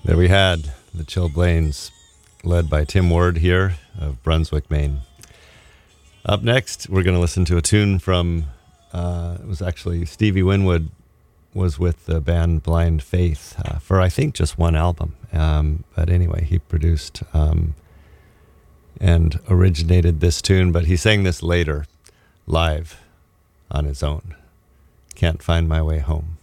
There we had the Chilblains, led by Tim Ward here of Brunswick, Maine. Up next, we're going to listen to a tune from, it was actually Stevie Winwood was with the band Blind Faith for, I think, just one album. But anyway, he produced and originated this tune, but he sang this later, live, on his own. Can't Find My Way Home.